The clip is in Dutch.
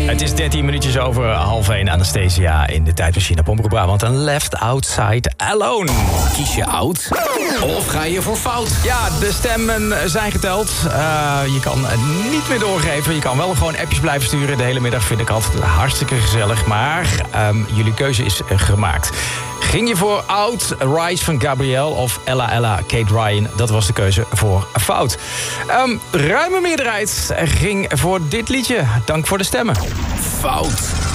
Het is 13 minuutjes over 12:30. Anastasia in de tijdmachine op Omroep Brabant. Een Left Outside Alone. Kies je oud of ga je voor fout? Ja, de stemmen zijn geteld. Je kan niet meer doorgeven. Je kan wel gewoon appjes blijven sturen. De hele middag vind ik altijd hartstikke gezellig. Maar jullie keuze is gemaakt. Ging je voor Oud, Rise van Gabrielle of Ella Ella, Kate Ryan? Dat was de keuze voor fout. Ruime meerderheid ging voor dit liedje. Dank voor de stemmen. Fout.